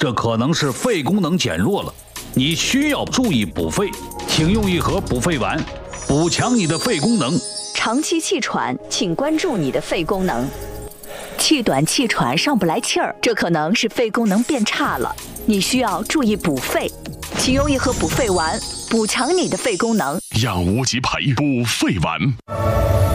这可能是肺功能减弱了，你需要注意补肺，请用一盒补肺丸，补强你的肺功能。 长期气喘，请关注你的肺功能。气短气喘上不来气儿，这可能是肺功能变差了，你需要注意补肺，请用一盒补肺丸，补强你的肺功能。 让无极牌补肺丸。